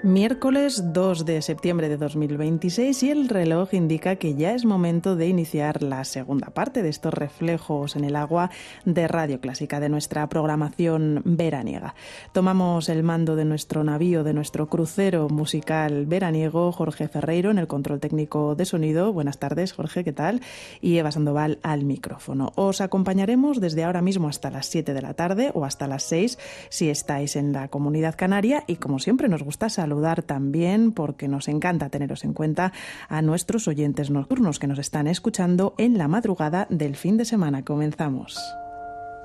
Miércoles 2 de septiembre de 2026 y el reloj indica que ya es momento de iniciar la segunda parte de estos reflejos en el agua de Radio Clásica, de nuestra programación veraniega. Tomamos el mando de nuestro navío, de nuestro crucero musical veraniego, Jorge Ferreiro en el control técnico de sonido. Buenas tardes, Jorge, ¿qué tal? Y Eva Sandoval al micrófono. Os acompañaremos desde ahora mismo hasta las 7 de la tarde o hasta las 6 si estáis en la Comunidad Canaria, y como siempre nos gusta saludar también, porque nos encanta teneros en cuenta, a nuestros oyentes nocturnos que nos están escuchando en la madrugada del fin de semana. Comenzamos.